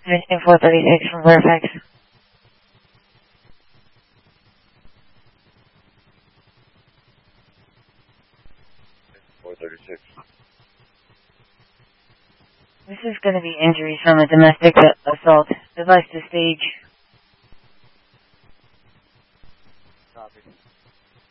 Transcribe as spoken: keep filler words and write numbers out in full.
Searching four thirty-six from Fairfax. four thirty-six. This is going to be injuries from a domestic assault. Device to stage.